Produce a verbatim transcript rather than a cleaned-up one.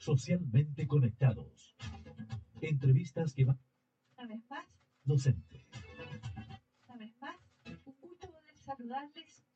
Socialmente conectados. Entrevistas que van... Una vez más, Docente. una vez más, un gusto poder saludarles